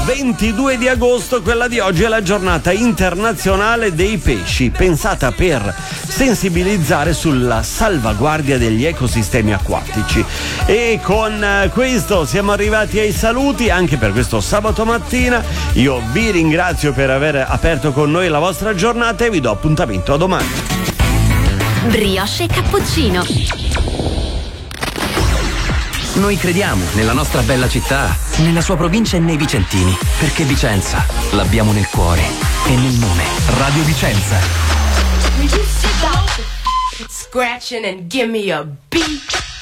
22 di agosto, quella di oggi è la giornata internazionale dei pesci, pensata per sensibilizzare sulla salvaguardia degli ecosistemi acquatici. E con questo siamo arrivati ai saluti anche per questo sabato mattina. Io vi ringrazio per aver aperto con noi la vostra giornata e vi do appuntamento a domani. Brioche e cappuccino. Noi crediamo nella nostra bella città, nella sua provincia e nei vicentini, perché Vicenza l'abbiamo nel cuore e nel nome. Radio Vicenza. Will you stop scratching and give me a beat?